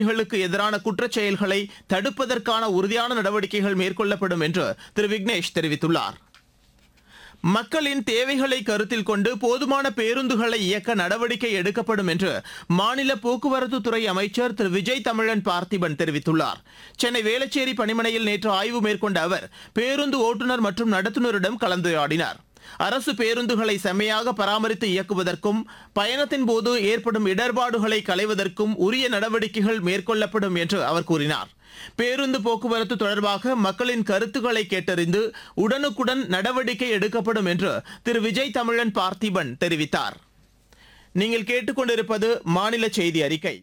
களுக்கு எதிரான குற்றச் செயல்களை தடுப்பதற்கான உறுதியான நடவடிக்கைகள் மேற்கொள்ளப்படும் என்று திரு விக்னேஷ் தெரிவித்துள்ளார். மக்களின் தேவைகளை கருத்தில் கொண்டு போதுமான பேருந்துகளை இயக்க நடவடிக்கை எடுக்கப்படும் என்று மாநில போக்குவரத்துத்துறை அமைச்சர் திரு விஜய் தமிழன் பார்த்திபன் தெரிவித்துள்ளார். சென்னை வேளச்சேரி பணிமனையில் நேற்று ஆய்வு மேற்கொண்ட அவர் பேருந்து ஓட்டுநர் மற்றும் நடத்துனரிடம் கலந்துரையாடினார். அரசு பேருந்துகளை செம்மையாக பராமரித்து இயக்குவதற்கும் பயணத்தின் போது ஏற்படும் இடர்பாடுகளை களைவதற்கும் உரிய நடவடிக்கைகள் மேற்கொள்ளப்படும் என்று அவர் கூறினார். பேருந்து போக்குவரத்து தொடர்பாக மக்களின் கருத்துக்களை கேட்டறிந்து உடனுக்குடன் நடவடிக்கை எடுக்கப்படும் என்று திரு விஜய் தமிழன் பார்த்திபன் தெரிவித்தார். நீங்கள் கேட்டுக்கொண்டிருப்பது மாநில செய்தி அறிக்கை.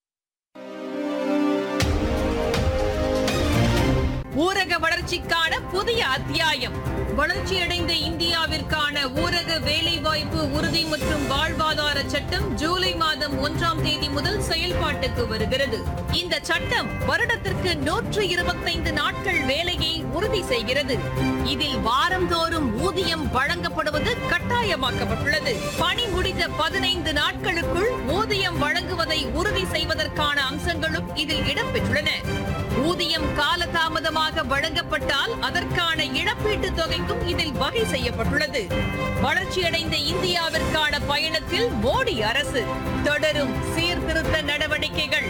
ஊரக வளர்ச்சிக்கான புதிய அத்தியாயம். வளர்ச்சியடைந்த இந்தியாவிற்கான ஊரக வேலைவாய்ப்பு உறுதி மற்றும் வாழ்வாதார சட்டம் ஜூலை மாதம் 1ஆம் தேதி முதல் செயல்பாட்டுக்கு வருகிறது. இந்த சட்டம் வருடத்திற்கு 125 நாட்கள் வேலையை உறுதி செய்கிறது. இதில் வாரந்தோறும் ஊதியம் வழங்கப்படுவது கட்டாயமாக்கப்பட்டுள்ளது. பணி முடிந்த 15 நாட்களுக்குள் ஊதியம் வழங்குவதை உறுதி செய்வதற்கான அம்சங்களும் இதில் இடம்பெற்றுள்ளன. ஊதியம் காலதாமதமாக வழங்கப்பட்டால் அதற்கான இழப்பீட்டுத் தொகைக்கும் இதில் வகை செய்யப்பட்டுள்ளது. வளர்ச்சியடைந்த இந்தியாவிற்கான பயணத்தில் மோடி அரசு தொடரும் சீர்திருத்த நடவடிக்கைகள்.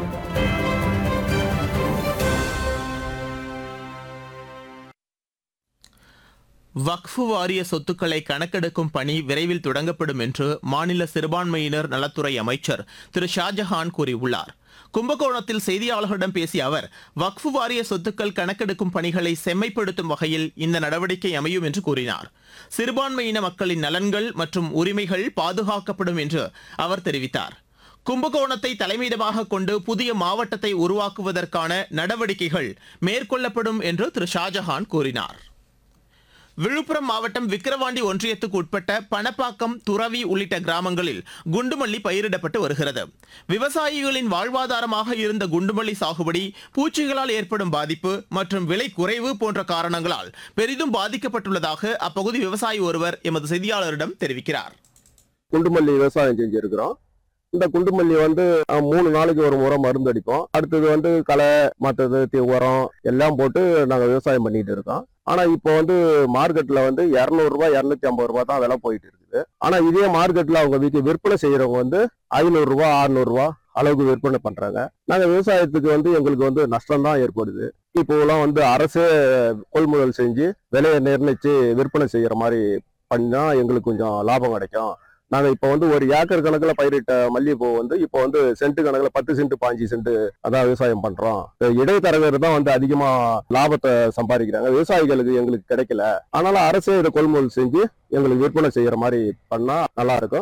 வக்ஃபு வாரிய சொத்துக்களை கணக்கெடுக்கும் பணி விரைவில் தொடங்கப்படும் என்று மாநில சிறுபான்மையினர் நலத்துறை அமைச்சர் திரு ஷாஜஹான் கூறியுள்ளார். கும்பகோணத்தில் செய்தியாளர்களிடம் பேசிய அவர் வக்ஃபு வாரிய சொத்துக்கள் கணக்கெடுக்கும் பணிகளை செம்மைப்படுத்தும் வகையில் இந்த நடவடிக்கை அமையும் என்று கூறினார். சிறுபான்மையின மக்களின் நலன்கள் மற்றும் உரிமைகள் பாதுகாக்கப்படும் என்று அவர் தெரிவித்தார். கும்பகோணத்தை தலைமையிடமாக கொண்டு புதிய மாவட்டத்தை உருவாக்குவதற்கான நடவடிக்கைகள் மேற்கொள்ளப்படும் என்று திரு ஷாஜஹான் கூறினார். விழுப்புரம் மாவட்டம் விக்கிரவாண்டி ஒன்றியத்துக்கு உட்பட்ட பணப்பாக்கம், துறவி உள்ளிட்ட கிராமங்களில் குண்டுமல்லி பயிரிடப்பட்டு வருகிறது. விவசாயிகளின் வாழ்வாதாரமாக இருந்த குண்டுமல்லி சாகுபடி பூச்சிகளால் ஏற்படும் பாதிப்பு மற்றும் விலை குறைவு போன்ற காரணங்களால் பெரிதும் பாதிக்கப்பட்டுள்ளதாக அப்பகுதி விவசாயி ஒருவர் எமது செய்தியாளரிடம் தெரிவிக்கிறார். குண்டுமல்லி விவசாயம் செஞ்சிருக்கிறோம். இந்த குண்டுமல்லி 3 நாளைக்கு ஒரு முறை மருந்து அடிப்போம். அடுத்தது களை, மற்றது உரம் எல்லாம் போட்டு நாங்கள் விவசாயம் பண்ணிட்டு இருக்கோம். ஆனா இப்போ மார்க்கெட்ல 200 ரூபாய் 250 ரூபாய் தான் விலை போயிட்டு இருக்குது. ஆனா இதே மார்க்கெட்ல அவங்க வீட்டு விற்பனை செய்யறவங்க 500 ரூபாய் 600 ரூபாய் அளவுக்கு விற்பனை பண்றாங்க. நாங்க விவசாயத்துக்கு எங்களுக்கு நஷ்டம் தான் ஏற்படுது. இப்போலாம் அரசே கொள்முதல் செஞ்சு விலையை நிர்ணயிச்சு விற்பனை செய்யற மாதிரி பண்ணா எங்களுக்கு கொஞ்சம் லாபம் கிடைக்கும். நாங்க இப்போ ஒரு ஏக்கர் கணக்குல பயிரிட்ட மல்லிகைப்பூ இப்போ சென்ட் கணக்குல 10 சென்ட் 15 சென்ட் அதான் விவசாயம் பண்றோம். இடைத்தரகர் தான் அதிகமா லாபத்தை சம்பாதிக்கிறாங்க. விவசாயிகளுக்கு எங்களுக்கு கிடைக்கல. ஆனாலும் அரசே இதை கொள்முதல் செஞ்சு எங்களுக்கு விற்பனை செய்யற மாதிரி பண்ணா நல்லா இருக்கும்.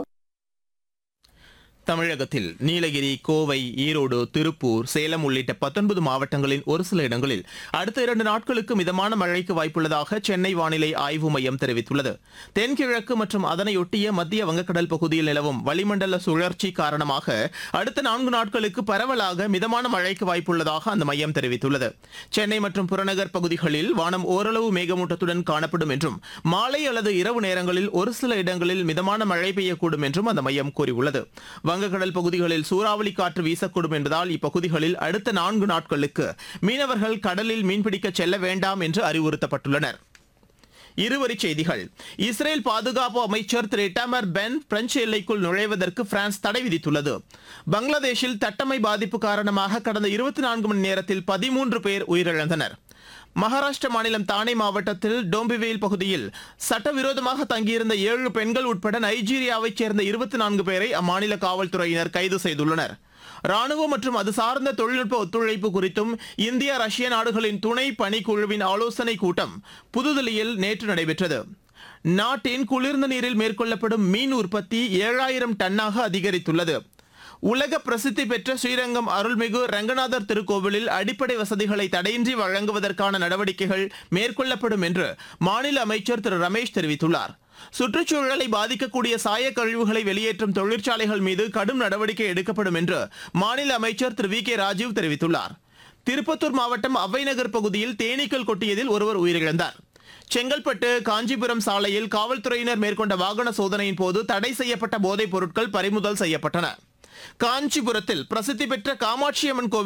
தமிழகத்தில் நீலகிரி, கோவை, ஈரோடு, திருப்பூர், சேலம் உள்ளிட்ட 19 மாவட்டங்களின் ஒரு சில இடங்களில் அடுத்த 2 நாட்களுக்கு மிதமான மழைக்கு வாய்ப்புள்ளதாக சென்னை வானிலை ஆய்வு மையம் தெரிவித்துள்ளது. தென்கிழக்கு மற்றும் அதனையொட்டிய மத்திய வங்கக்கடல் பகுதியில் நிலவும் வளிமண்டல சுழற்சி காரணமாக அடுத்த 4 நாட்களுக்கு பரவலாக மிதமான மழைக்கு வாய்ப்புள்ளதாக அந்த மையம் தெரிவித்துள்ளது. சென்னை மற்றும் புறநகர் பகுதிகளில் வானம் ஓரளவு மேகமூட்டத்துடன் காணப்படும் என்றும் மாலை அல்லது இரவு நேரங்களில் ஒரு சில இடங்களில் மிதமான மழை பெய்யக்கூடும் என்றும் அந்த மையம் கூறியுள்ளது. வங்கக்கடல் பகுதிகளில் சூறாவளி காற்று வீசக்கூடும் என்பதால் இப்பகுதிகளில் அடுத்த 4 நாட்களுக்கு மீனவர்கள் கடலில் மீன்பிடிக்க செல்ல வேண்டாம் என்று அறிவுறுத்தப்பட்டுள்ளனர். இருவரிச் செய்திகள். இஸ்ரேல் பாதுகாப்பு அமைச்சர் திரு இட்டாமர் பென் பிரெஞ்சு எல்லைக்குள் நுழைவதற்கு பிரான்ஸ் தடை விதித்துள்ளது. பங்களாதேஷில் தட்டம்மை பாதிப்பு காரணமாக கடந்த 24 மணி நேரத்தில் 13 பேர் உயிரிழந்தனர். மகாராஷ்டிர மாநிலம் தானே மாவட்டத்தில் டோம்பிவேல் பகுதியில் சட்டவிரோதமாக தங்கியிருந்த 7 பெண்கள் உட்பட நைஜீரியாவைச் சேர்ந்த 24 பேரை அம்மாநில காவல்துறையினர் கைது செய்துள்ளனர். ராணுவ மற்றும் அது சார்ந்த தொழில்நுட்ப ஒத்துழைப்பு குறித்தும் இந்தியா, ரஷ்ய நாடுகளின் துணை பணிக்குழுவின் ஆலோசனைக் கூட்டம் புதுதில்லியில் நேற்று நடைபெற்றது. நாட்டின் குளிர்ந்த நீரில் மேற்கொள்ளப்படும் மீன் உற்பத்தி 7000 டன்னாக அதிகரித்துள்ளது. உலக பிரசித்தி பெற்ற ஸ்ரீரங்கம் அருள்மிகு ரங்கநாதர் திருக்கோவிலில் அடிப்படை வசதிகளை தடையின்றி வழங்குவதற்கான நடவடிக்கைகள் மேற்கொள்ளப்படும் என்று மாநில அமைச்சர் திரு ரமேஷ் தெரிவித்துள்ளார். சுற்றுச்சூழலை பாதிக்கக்கூடிய சாயக் கழிவுகளை வெளியேற்றும் தொழிற்சாலைகள் மீது கடும் நடவடிக்கை எடுக்கப்படும் என்று மாநில அமைச்சர் திரு வி.கே. ராஜீவ் தெரிவித்துள்ளார். திருப்பத்தூர் மாவட்டம் அவ்வைநகர் பகுதியில் தேனீக்கள் கொட்டியதில் ஒருவர் உயிரிழந்தார். செங்கல்பட்டு காஞ்சிபுரம் சாலையில் காவல்துறையினர் மேற்கொண்ட வாகன சோதனையின் போது தடை செய்யப்பட்ட போதைப் பொருட்கள் பறிமுதல் செய்யப்பட்டன. காஞ்சிபுரத்தில் பிரசித்தி பெற்ற காமாட்சியம்மன் கோவில்